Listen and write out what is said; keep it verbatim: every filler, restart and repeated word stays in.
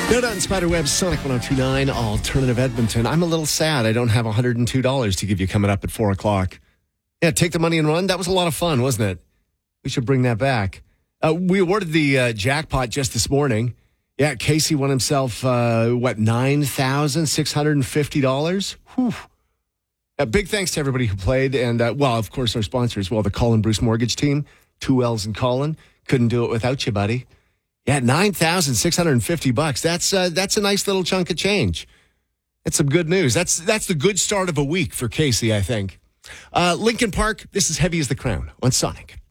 No Doubt in Spiderweb's Sonic one oh two point nine, Alternative Edmonton. I'm a little sad I don't have one hundred two dollars to give you coming up at four o'clock. Yeah, take the money and run. That was a lot of fun, wasn't it? We should bring that back. Uh, we awarded the uh, jackpot just this morning. Yeah, Casey won himself, uh, what, nine thousand six hundred fifty dollars? Whew. Uh, big thanks to everybody who played. And, uh, well, of course, our sponsors, well, the Colin Bruce Mortgage Team, two L's in Colin. Couldn't do it without you, buddy. Yeah, nine thousand six hundred fifty bucks. That's uh, that's a nice little chunk of change. That's some good news. That's that's the good start of a week for Casey, I think. Uh, Lincoln Park, this is Heavy as the Crown on Sonic.